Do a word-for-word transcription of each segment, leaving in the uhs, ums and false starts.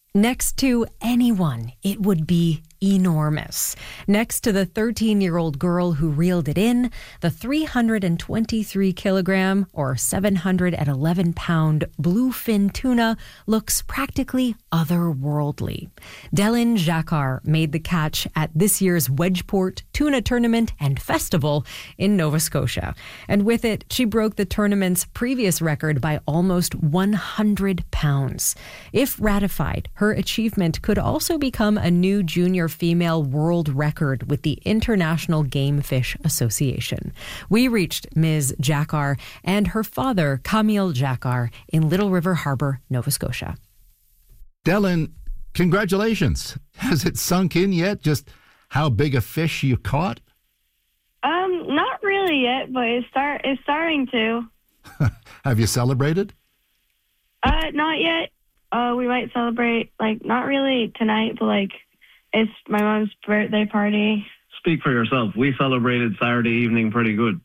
Next to anyone, it would be enormous. Next to the thirteen-year-old girl who reeled it in, the three hundred twenty-three kilogram or seven hundred eleven pound bluefin tuna looks practically otherworldly. Delin Jacquard made the catch at this year's Wedgeport Tuna Tournament and Festival in Nova Scotia. And with it, she broke the tournament's previous record by almost one hundred pounds. If ratified, her achievement could also become a new junior female world record with the International Game Fish Association. We reached Miz Jacquard and her father, Camille Jacquard, in Little River Harbor, Nova Scotia. Delin, congratulations. Has it sunk in yet just how big a fish you caught? Um, not really yet, but it's start it's starting to. Have you celebrated? Uh, not yet. Uh, we might celebrate, like, not really tonight, but, like, it's my mom's birthday party. Speak for yourself. We celebrated Saturday evening pretty good.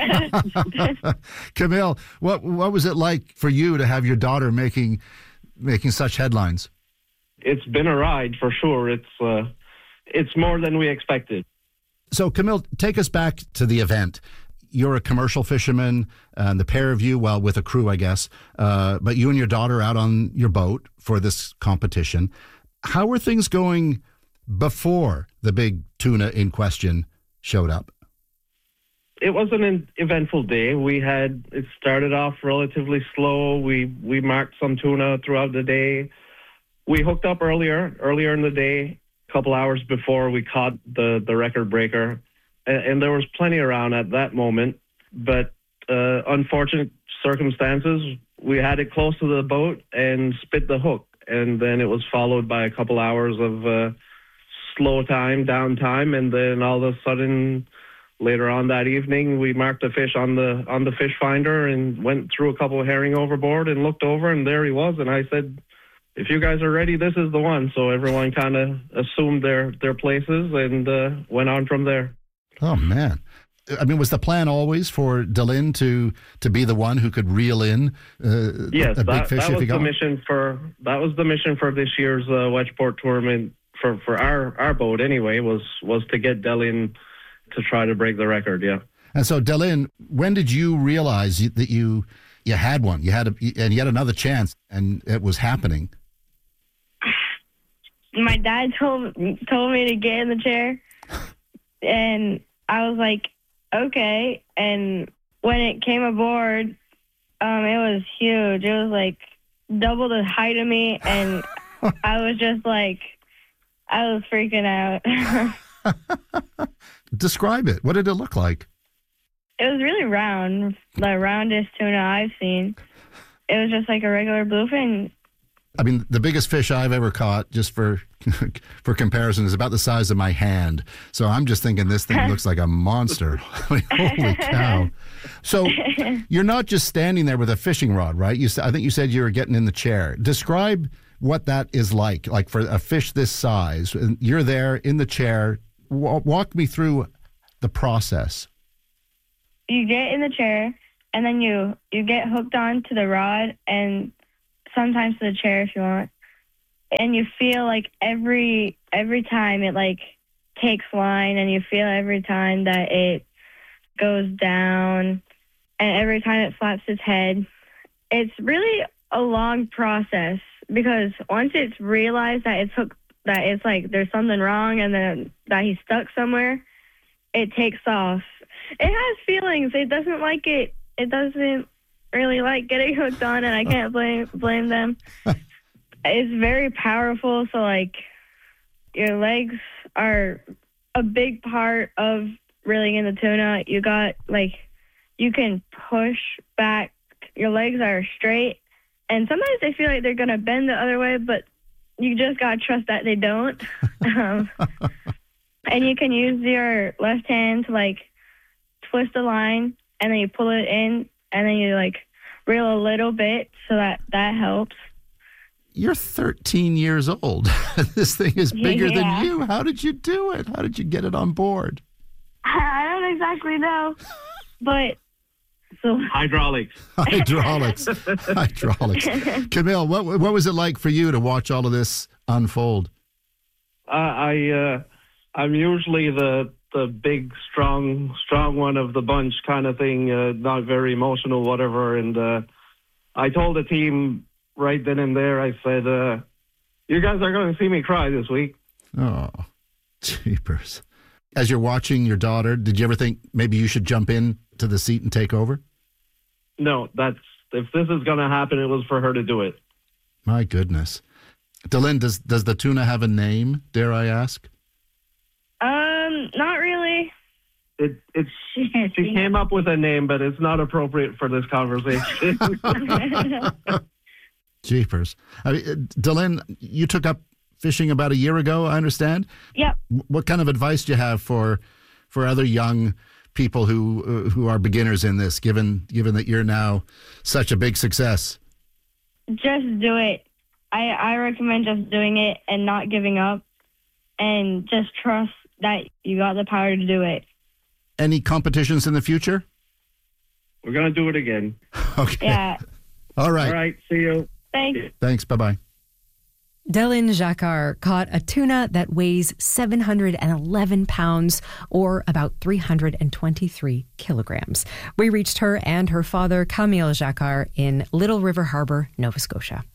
Camille, what what was it like for you to have your daughter making making such headlines? It's been a ride for sure. It's uh, it's more than we expected. So, Camille, take us back to the event. You're a commercial fisherman, and the pair of you, well, with a crew, I guess, uh, but you and your daughter out on your boat for this competition. How were things going before the big tuna in question showed up? It was an eventful day. We had, it started off relatively slow. We, we marked some tuna throughout the day. We hooked up earlier, earlier in the day, a couple hours before we caught the, the record breaker. And, and there was plenty around at that moment. But uh, unfortunate circumstances, we had it close to the boat and spit the hook. And then it was followed by a couple hours of uh, slow time, downtime, and then all of a sudden, later on that evening, we marked a fish on the on the fish finder and went threw a couple of herring overboard and looked over, and there he was. And I said, "If you guys are ready, this is the one." So everyone kind of assumed their their places and uh, went on from there. Oh man. I mean, was the plan always for Delin to to be the one who could reel in uh, yes, a big that, fish that if was he got the mission for that was the mission for this year's uh, Wedgeport tournament for, for our, our boat anyway was was to get Delin to try to break the record. Yeah. And so, Delin, when did you realize you, that you you had one, you had a, and yet another chance, and it was happening? My dad told told me to get in the chair, and I was like, okay. And when it came aboard, um, it was huge. It was like double the height of me, and I was just like, I was freaking out. Describe it. What did it look like? It was really round, the roundest tuna I've seen. It was just like a regular bluefin. I mean, the biggest fish I've ever caught, just for for comparison, is about the size of my hand. So I'm just thinking this thing looks like a monster. I mean, holy cow. So you're not just standing there with a fishing rod, right? You, I think you said you were getting in the chair. Describe what that is like, like for a fish this size. You're there in the chair. Walk me through the process. You get in the chair, and then you, you get hooked on to the rod, and sometimes to the chair if you want. And you feel like every every time it like takes line, and you feel every time that it goes down, and every time it flaps its head. It's really a long process, because once it's realized that it's hooked, that it's like there's something wrong, and then that he's stuck somewhere, it takes off. It has feelings. It doesn't like it. It doesn't really like getting hooked on, and I can't blame blame them. It's very powerful, so like your legs are a big part of reeling in the tuna. You got like you can push back. Your legs are straight, and sometimes they feel like they're gonna bend the other way, but you just gotta trust that they don't. um, and you can use your left hand to like twist the line, and then you pull it in, and then you like reel a little bit, so that that helps. You're thirteen years old. This thing is bigger yeah. than you. How did you do it? How did you get it on board? I don't exactly know, but so hydraulics, hydraulics, hydraulics. Camille, what what was it like for you to watch all of this unfold? Uh, I uh, I'm usually the the big, strong, strong one of the bunch kind of thing. Uh, not very emotional, whatever. And uh, I told the team right then and there. I said, uh, "You guys are going to see me cry this week." Oh, jeepers! As you're watching your daughter, did you ever think maybe you should jump in to the seat and take over? No, that's if this is going to happen, it was for her to do it. My goodness. Delynn, does does the tuna have a name, dare I ask? Um, not really. It it's she came up with a name, but it's not appropriate for this conversation. Jeepers. I mean, Delynn, you took up fishing about a year ago, I understand? Yep. What kind of advice do you have for for other young people who uh, who are beginners in this, given given that you're now such a big success? Just do it. I, I recommend just doing it and not giving up, and just trust that you got the power to do it. Any competitions in the future? We're going to do it again. Okay. Yeah. All right. All right. See you. Thanks. Thanks. Bye-bye. Delynn Jacquard caught a tuna that weighs seven hundred eleven pounds, or about three hundred twenty-three kilograms. We reached her and her father, Camille Jacquard, in Little River Harbor, Nova Scotia.